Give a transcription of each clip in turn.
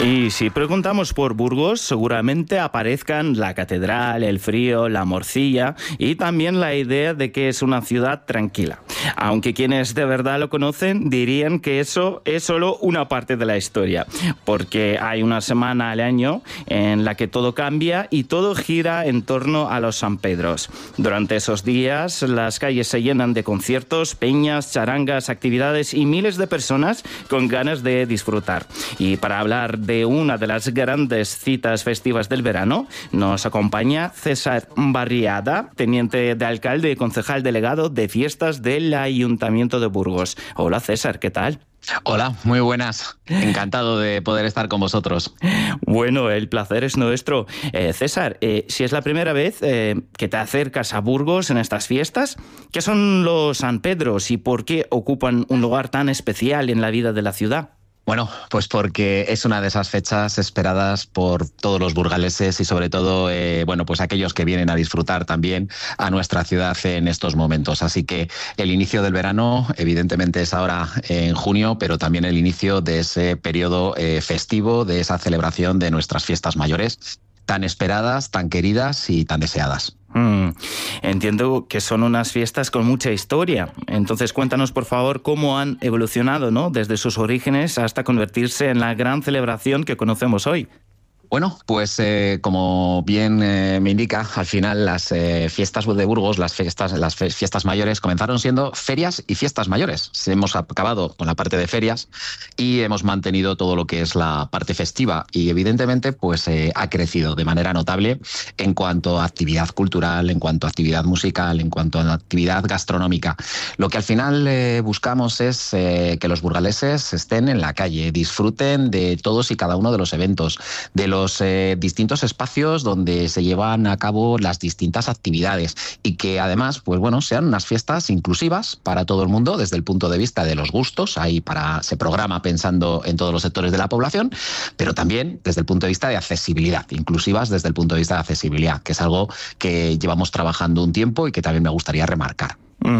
Y si preguntamos por Burgos, seguramente aparezcan la catedral, el frío, la morcilla y también la idea de que es una ciudad tranquila. Aunque quienes de verdad lo conocen dirían que eso es solo una parte de la historia, porque hay una semana al año en la que todo cambia y todo gira en torno a los San Pedros. Durante esos días las calles se llenan de conciertos, peñas, charangas, actividades y miles de personas con ganas de disfrutar. Y para hablar de una de las grandes citas festivas del verano, nos acompaña César Barriada, teniente de alcalde y concejal delegado de fiestas del Ayuntamiento de Burgos. Hola César, ¿qué tal? Hola, muy buenas. Encantado de poder estar con vosotros. Bueno, el placer es nuestro. César, si es la primera vez que te acercas a Burgos en estas fiestas, ¿qué son los San Pedros y por qué ocupan un lugar tan especial en la vida de la ciudad? Bueno, pues porque es una de esas fechas esperadas por todos los burgaleses y sobre todo, pues aquellos que vienen a disfrutar también a nuestra ciudad en estos momentos. Así que el inicio del verano, evidentemente, es ahora en junio, pero también el inicio de ese periodo festivo, de esa celebración de nuestras fiestas mayores, tan esperadas, tan queridas y tan deseadas. Entiendo que son unas fiestas con mucha historia. Entonces cuéntanos, por favor, cómo han evolucionado, ¿no?, desde sus orígenes hasta convertirse en la gran celebración que conocemos hoy. Bueno, pues como bien me indica, al final las fiestas de Burgos, las fiestas mayores, comenzaron siendo ferias y fiestas mayores. Hemos acabado con la parte de ferias y hemos mantenido todo lo que es la parte festiva y evidentemente pues ha crecido de manera notable en cuanto a actividad cultural, en cuanto a actividad musical, en cuanto a actividad gastronómica. Lo que al final buscamos es que los burgaleses estén en la calle, disfruten de todos y cada uno de los eventos, de los distintos espacios donde se llevan a cabo las distintas actividades y que además, pues bueno, sean unas fiestas inclusivas para todo el mundo desde el punto de vista de los gustos. Ahí se programa pensando en todos los sectores de la población, pero también desde el punto de vista de accesibilidad, inclusivas desde el punto de vista de accesibilidad, que es algo que llevamos trabajando un tiempo y que también me gustaría remarcar.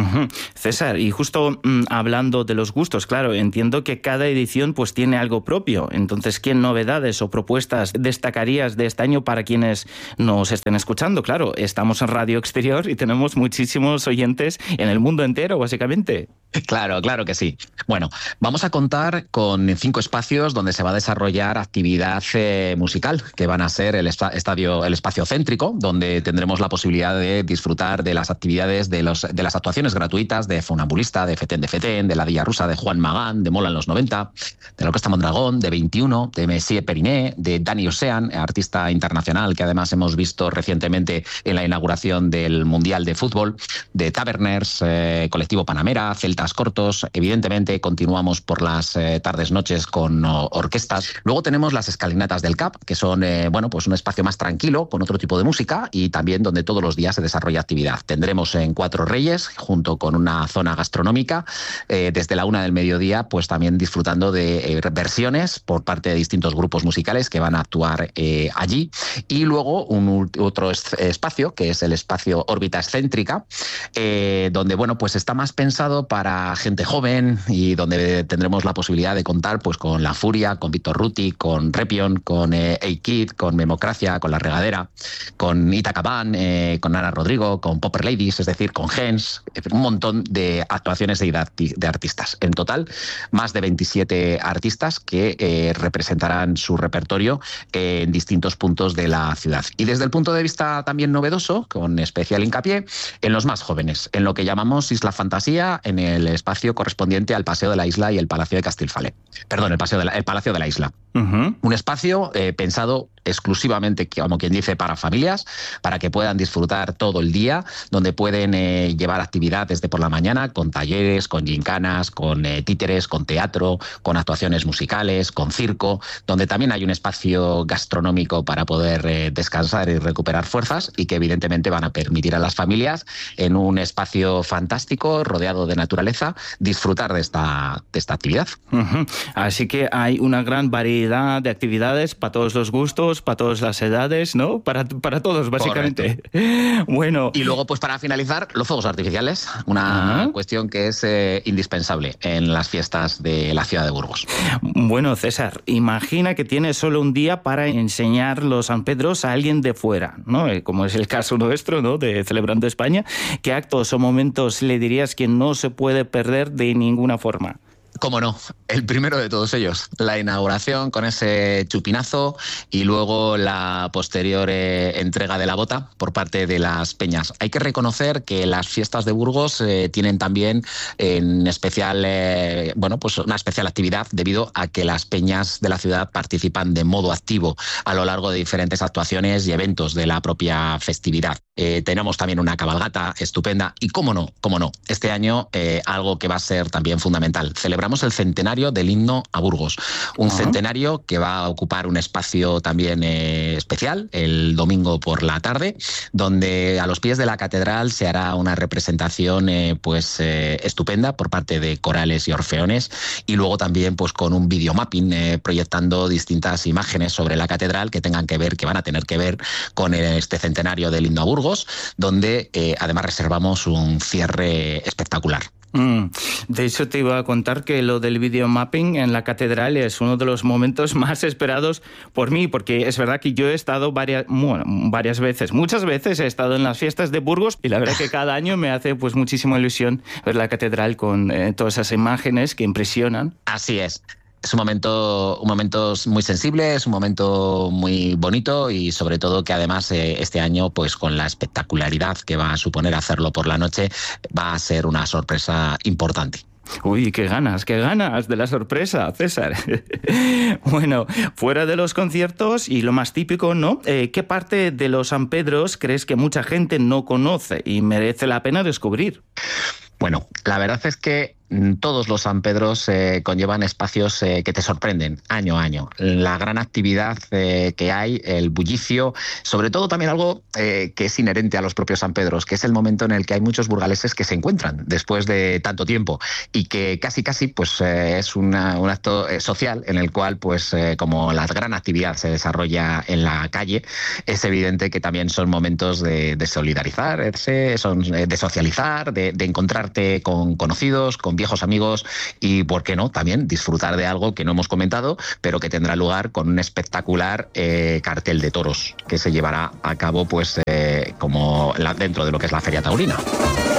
César, y justo hablando de los gustos, claro, entiendo que cada edición pues tiene algo propio. Entonces, ¿qué novedades o propuestas destacarías de este año para quienes nos estén escuchando? Claro, estamos en Radio Exterior y tenemos muchísimos oyentes en el mundo entero, básicamente. Claro que sí. Bueno, vamos a contar con 5 espacios donde se va a desarrollar actividad musical, que van a ser el espacio céntrico, donde tendremos la posibilidad de disfrutar de las actividades de las actuaciones gratuitas de Funambulista, de Fetén de Fetén, de La Villa Rusa, de Juan Magán, de Mola en los 90, de la Orquesta Mondragón, de 21, de Messier Periné, de Dani Ocean, artista internacional que además hemos visto recientemente en la inauguración del Mundial de Fútbol, de Taverners, Colectivo Panamera, Celtas Cortos. Evidentemente continuamos por las tardes-noches con orquestas. Luego tenemos las escalinatas del CAP, que son pues un espacio más tranquilo, con otro tipo de música y también donde todos los días se desarrolla actividad. Tendremos en Cuatro Reyes, junto con una zona gastronómica, desde la 1 del mediodía, pues también disfrutando de versiones por parte de distintos grupos musicales que van a actuar allí. Y luego otro espacio, que es el espacio Órbita Excéntrica, donde pues está más pensado para gente joven y donde tendremos la posibilidad de contar pues con La Furia, con Víctor Ruti, con Repion, con A-Kid, con Memocracia, con La Regadera, con Ita Cabán, con Ana Rodrigo, con Popper Ladies, es decir, con Gens, un montón de actuaciones de artistas. En total, más de 27 artistas que representarán su repertorio en distintos puntos de la ciudad. Y desde el punto de vista también novedoso, con especial hincapié en los más jóvenes, en lo que llamamos Isla Fantasía, en el espacio correspondiente al Paseo de la Isla y el Palacio de Castilfale. Perdón, el Palacio de la Isla. Un espacio pensado exclusivamente, como quien dice, para familias, para que puedan disfrutar todo el día, donde pueden llevar actividad desde por la mañana, con talleres, con gincanas, con títeres, con teatro, con actuaciones musicales, con circo, donde también hay un espacio gastronómico para poder descansar y recuperar fuerzas y que evidentemente van a permitir a las familias, en un espacio fantástico, rodeado de naturaleza, disfrutar de esta actividad. Así que hay una gran variedad cantidad de actividades para todos los gustos, para todas las edades, ¿no? Para todos, básicamente. Correcto. Bueno. Y luego, pues para finalizar, los fuegos artificiales, una cuestión que es indispensable en las fiestas de la ciudad de Burgos. Bueno, César, imagina que tienes solo un día para enseñar los San Pedros a alguien de fuera, ¿no? Como es el caso nuestro, ¿no? De Celebrando España. ¿Qué actos o momentos le dirías que no se puede perder de ninguna forma? Cómo no, el primero de todos ellos, la inauguración con ese chupinazo y luego la posterior entrega de la bota por parte de las peñas. Hay que reconocer que las fiestas de Burgos tienen también en especial, pues una especial actividad debido a que las peñas de la ciudad participan de modo activo a lo largo de diferentes actuaciones y eventos de la propia festividad. Tenemos también una cabalgata estupenda y cómo no, este año algo que va a ser también fundamental. Celebramos el centenario del himno a Burgos, un centenario que va a ocupar un espacio también especial el domingo por la tarde, donde a los pies de la catedral se hará una representación estupenda por parte de corales y orfeones, y luego también pues con un videomapping proyectando distintas imágenes sobre la catedral que van a tener que ver con este centenario del himno a Burgos, donde además reservamos un cierre espectacular. De hecho, te iba a contar que lo del videomapping en la catedral es uno de los momentos más esperados por mí, porque es verdad que yo he estado varias veces, muchas veces he estado en las fiestas de Burgos, y la verdad que cada año me hace pues muchísima ilusión ver la catedral con todas esas imágenes que impresionan. Así es. Es un momento muy sensible, es un momento muy bonito y sobre todo que además este año, pues con la espectacularidad que va a suponer hacerlo por la noche, va a ser una sorpresa importante. Uy, qué ganas de la sorpresa, César. Bueno, fuera de los conciertos y lo más típico, ¿no? ¿Qué parte de los San Pedros crees que mucha gente no conoce y merece la pena descubrir? Bueno, la verdad es que todos los San Pedros conllevan espacios que te sorprenden año a año. La gran actividad que hay, el bullicio, sobre todo también algo que es inherente a los propios San Pedros, que es el momento en el que hay muchos burgaleses que se encuentran después de tanto tiempo y que casi pues es un acto social en el cual pues como la gran actividad se desarrolla en la calle, es evidente que también son momentos de solidarizarse, de socializar, de encontrarte con conocidos, con viejos amigos y, ¿por qué no?, también disfrutar de algo que no hemos comentado, pero que tendrá lugar con un espectacular cartel de toros que se llevará a cabo pues como dentro de lo que es la Feria Taurina.